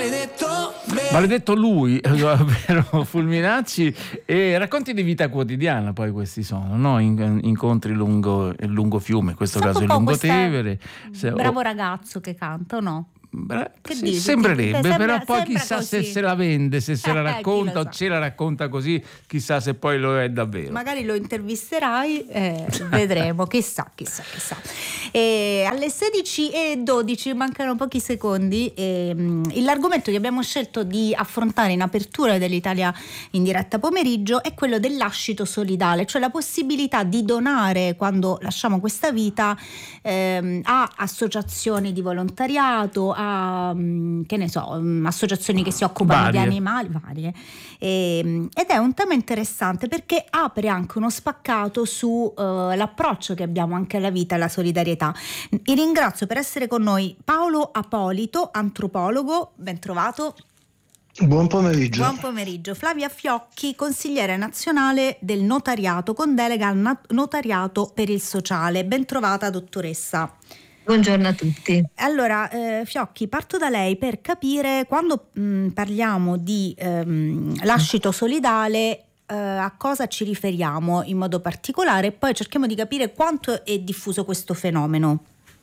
Maledetto lui, ovvero Fulminacci. E racconti di vita quotidiana poi questi sono, no? Incontri lungo il fiume, in questo caso il Lungotevere. Bravo ragazzo che canta, o no? Che sì, sembrerebbe, però poi chissà se se la vende, se la racconta o ce la racconta così, chissà se poi lo è davvero. Magari lo intervisterai, vedremo, chissà. E alle 16:12 mancano pochi secondi. L'argomento che abbiamo scelto di affrontare in apertura dell'Italia in diretta pomeriggio è quello del lascito solidale, cioè la possibilità di donare quando lasciamo questa vita a associazioni di volontariato, che ne so, associazioni che si occupano di animali varie, ed è un tema interessante perché apre anche uno spaccato su l'approccio che abbiamo anche alla vita e alla solidarietà. Vi ringrazio per essere con noi Paolo Apolito, antropologo, ben trovato. Buon pomeriggio. Buon pomeriggio. Flavia Fiocchi, consigliere nazionale del notariato con delega al notariato per il sociale. Ben trovata, dottoressa. Buongiorno a tutti. Allora, Fiocchi, parto da lei per capire quando parliamo di lascito solidale a cosa ci riferiamo in modo particolare, e poi cerchiamo di capire quanto è diffuso questo fenomeno.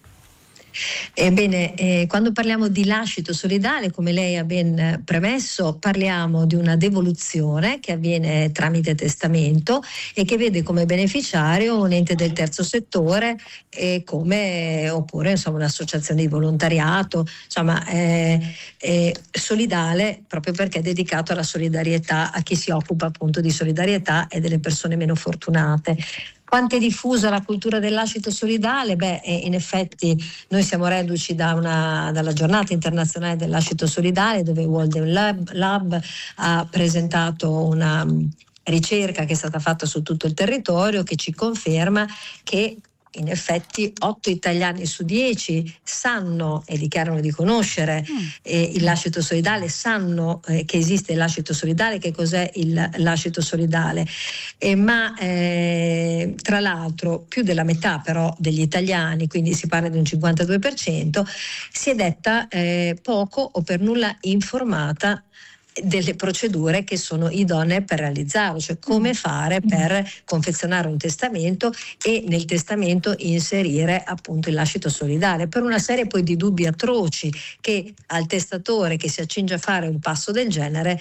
Ebbene, quando parliamo di lascito solidale, come lei ha ben premesso, parliamo di una devoluzione che avviene tramite testamento e che vede come beneficiario un ente del terzo settore oppure insomma un'associazione di volontariato, insomma solidale proprio perché è dedicato alla solidarietà, a chi si occupa appunto di solidarietà e delle persone meno fortunate. Quanto è diffusa la cultura del lascito solidale? In effetti noi siamo reduci dalla giornata internazionale del lascito solidale, dove World Lab ha presentato una ricerca che è stata fatta su tutto il territorio che ci conferma che in effetti 8 italiani su 10 sanno e dichiarano di conoscere il lascito solidale, sanno che esiste il lascito solidale, che cos'è il lascito solidale, ma tra l'altro più della metà però degli italiani, quindi si parla di un 52%, si è detta poco o per nulla informata delle procedure che sono idonee per realizzarlo, cioè come fare per confezionare un testamento e nel testamento inserire appunto il lascito solidale, per una serie poi di dubbi atroci che al testatore che si accinge a fare un passo del genere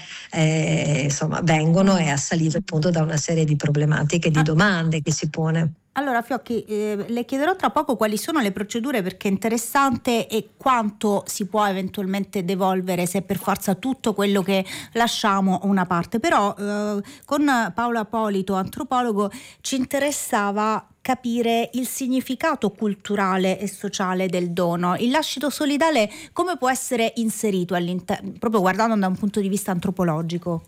vengono e assalito appunto da una serie di problematiche, di domande che si pone. Allora Fiocchi, le chiederò tra poco quali sono le procedure, perché è interessante, e quanto si può eventualmente devolvere, se per forza tutto quello che lasciamo o una parte. Però con Paolo Apolito, antropologo, ci interessava capire il significato culturale e sociale del dono. Il lascito solidale come può essere inserito all'interno, proprio guardando da un punto di vista antropologico?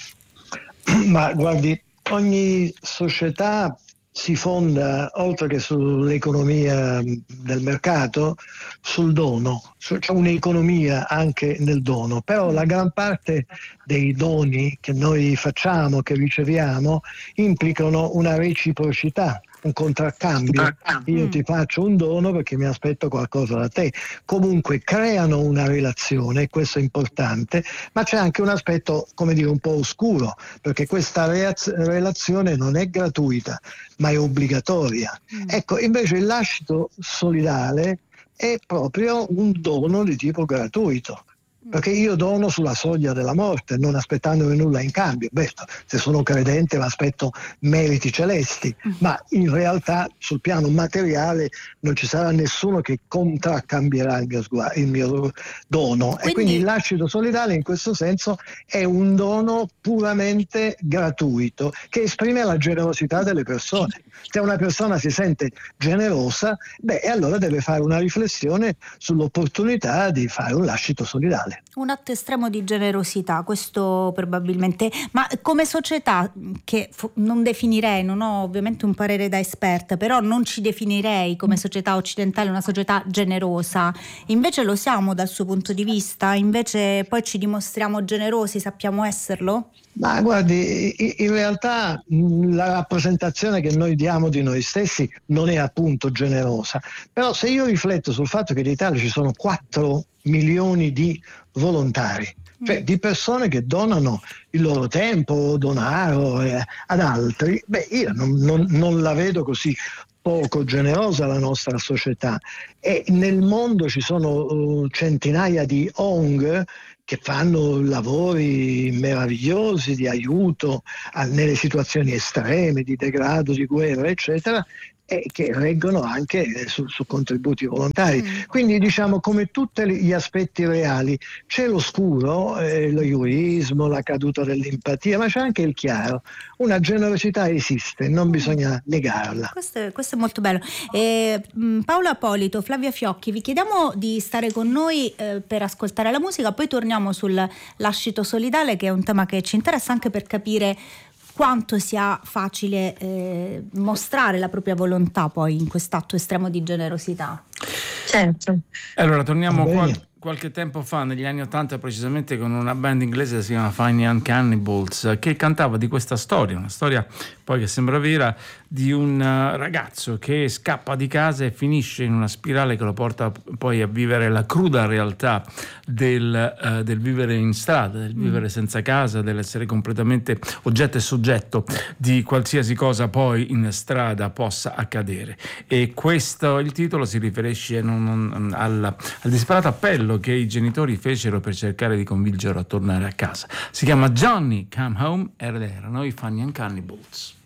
Ma guardi, ogni società si fonda, oltre che sull'economia del mercato, sul dono. C'è un'economia anche nel dono, però la gran parte dei doni che noi facciamo, che riceviamo, implicano una reciprocità, un contraccambio. Io ti faccio un dono perché mi aspetto qualcosa da te. Comunque creano una relazione, questo è importante, ma c'è anche un aspetto, come dire, un po' oscuro, perché questa relazione non è gratuita, ma è obbligatoria. Ecco, invece il lascito solidale è proprio un dono di tipo gratuito, perché io dono sulla soglia della morte, non aspettandomi nulla in cambio. Se sono credente mi aspetto meriti celesti, ma in realtà sul piano materiale non ci sarà nessuno che contraccambierà il mio dono. E quindi il lascito solidale in questo senso è un dono puramente gratuito che esprime la generosità delle persone. Se una persona si sente generosa, allora deve fare una riflessione sull'opportunità di fare un lascito solidale. Un atto estremo di generosità, questo probabilmente. Ma come società, che non definirei, non ho ovviamente un parere da esperta, però non ci definirei come società occidentale una società generosa, invece lo siamo dal suo punto di vista? Invece poi ci dimostriamo generosi, sappiamo esserlo? Ma guardi, in realtà la rappresentazione che noi diamo di noi stessi non è appunto generosa, però se io rifletto sul fatto che in Italia ci sono 4 milioni di volontari, cioè di persone che donano il loro tempo, denaro ad altri. Io non la vedo così poco generosa la nostra società, e nel mondo ci sono centinaia di ONG che fanno lavori meravigliosi di aiuto nelle situazioni estreme, di degrado, di guerra, eccetera, e che reggono anche su contributi volontari. Quindi diciamo, come tutti gli aspetti reali, c'è l'oscuro, l'egoismo, la caduta dell'empatia, ma c'è anche il chiaro. Una generosità esiste, non bisogna negarla. Questo è molto bello. Paolo Apolito, Flavia Fiocchi, vi chiediamo di stare con noi per ascoltare la musica, poi torniamo sul lascito solidale, che è un tema che ci interessa anche per capire quanto sia facile mostrare la propria volontà poi in quest'atto estremo di generosità. Certo. Allora torniamo qualche tempo fa, negli anni '80 precisamente, con una band inglese che si chiama Fine Young Cannibals, che cantava di questa storia, una storia poi che sembra vera, di un ragazzo che scappa di casa e finisce in una spirale che lo porta poi a vivere la cruda realtà del vivere in strada, del vivere senza casa, dell'essere completamente oggetto e soggetto di qualsiasi cosa poi in strada possa accadere. E questo, il titolo, si riferisce al disperato appello che i genitori fecero per cercare di convincerlo a tornare a casa. Si chiama Johnny Come Home ed erano i Fine Young Cannibals.